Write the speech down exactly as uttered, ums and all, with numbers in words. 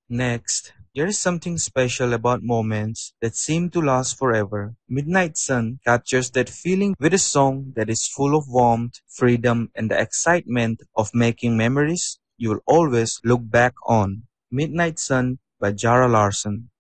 Next, there is something special about moments that seem to last forever. Midnight Sun captures that feeling with a song that is full of warmth, freedom, and the excitement of making memories you'll always look back on. Midnight Sun by Jara Larson.